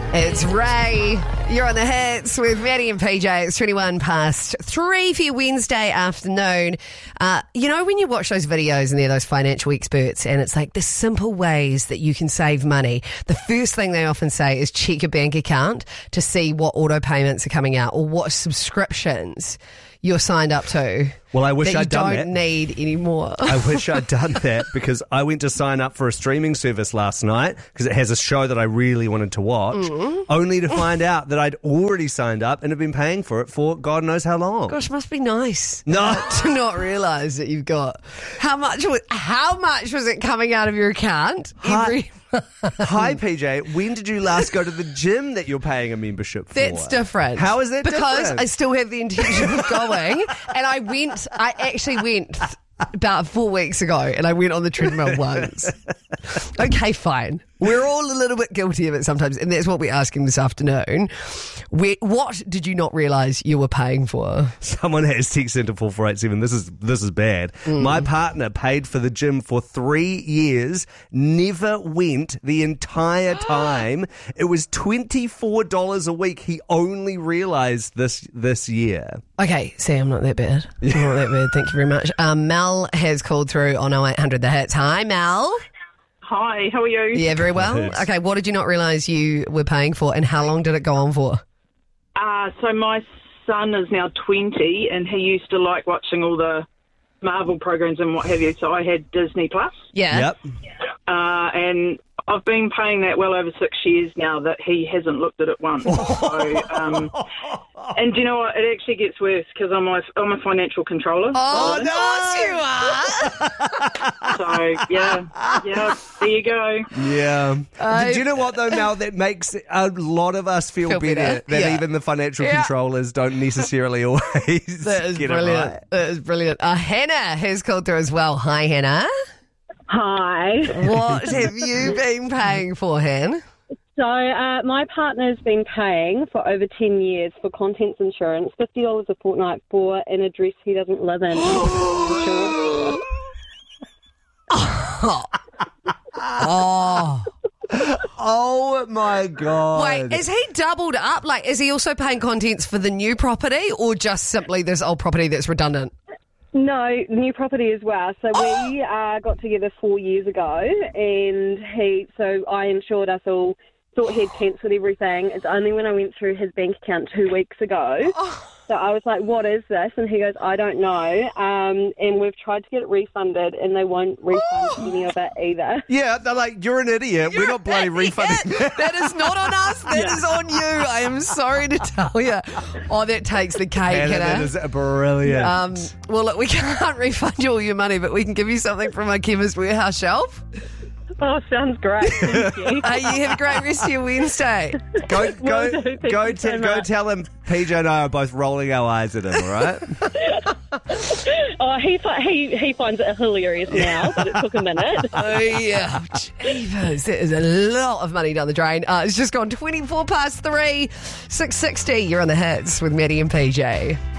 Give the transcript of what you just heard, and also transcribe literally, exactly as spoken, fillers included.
It's Ray. You're on the hits with Maddie and P J. It's twenty-one past three for your Wednesday afternoon. Uh, you know, when you watch those videos and they're those financial experts and it's like the simple ways that you can save money, the first thing they often say is check your bank account to see what auto payments are coming out or what subscriptions you're signed up to. Well, I wish that I'd done you that. don't need anymore. I wish I'd done that because I went to sign up for a streaming service last night because it has a show that I really wanted to watch, mm. only to find out that I'd already signed up and have been paying for it for God knows how long. Gosh, must be nice no. uh, to not realise that you've got... How much, was, how much was it coming out of your account every Hi, P J. When did you last go to the gym that you're paying a membership for? That's different. How is that because different? Because I still have the intention of going, and I went, I actually went about four weeks ago, and I went on the treadmill once. Okay, fine. We're all a little bit guilty of it sometimes, and that's what we're asking this afternoon. Where, what did you not realise you were paying for? Someone has text into four four eight seven. This is this is bad. Mm. My partner paid for the gym for three years, never went the entire time. It was twenty-four dollars a week. He only realised this this year. Okay, see, I'm not that bad. I'm not that bad. Thank you very much. Um, Mel has called through on oh eight hundred The Hits. Hi, Mel. Hi, how are you? Yeah, very well. Okay, what did you not realise you were paying for, and how long did it go on for? Uh, so my son is now twenty, and he used to like watching all the Marvel programs and what have you, so I had Disney Plus. Yeah. Yep. Uh, and I've been paying that well over six years now that he hasn't looked at it once. so, um, and do you know what? It actually gets worse because I'm a, I'm a financial controller. Oh, so, of course you are. So, yeah, yeah, there you go. Yeah. Uh, Did you know what, though, Mel? That makes a lot of us feel, feel better, better. that Yeah. even the financial Yeah. controllers don't necessarily always That is get brilliant. it right. That is brilliant. Uh, Hannah has called through as well. Hi, Hannah. Hi. What have you been paying for, Han? So uh, my partner's been paying for over ten years for contents insurance, fifty dollars a fortnight for an address he doesn't live in. oh. oh. Oh, my God. Wait, is he doubled up? Like, is he also paying contents for the new property or just simply this old property that's redundant? No, new property as well. So we uh, got together four years ago, and he. So I insured us all. Thought he'd cancelled everything. It's only when I went through his bank account two weeks ago. So I was like, "What is this?" And he goes, "I don't know." Um, and we've tried to get it refunded, and they won't refund any of it either. Yeah, they're like, you're an idiot. You're We're not bloody refunding. Yeah, that is not on us. That yeah. is on you. I am sorry to tell you. Oh, that takes the cake, Hannah, Hannah. that is brilliant. Um, well, look, we can't refund you all your money, but we can give you something from our Chemist Warehouse shelf. Oh, sounds great. Thank you. Hey, you have a great rest of your Wednesday. Go, go, Will do. Thank go, you t- so go much. tell him P J and I are both rolling our eyes at him, all right? Oh, he fi- he he finds it hilarious now, but it took a minute. Oh, yeah. Jeepers. That is a lot of money down the drain. Uh, it's just gone twenty-four past three, six sixty. You're on the hits with Maddie and P J.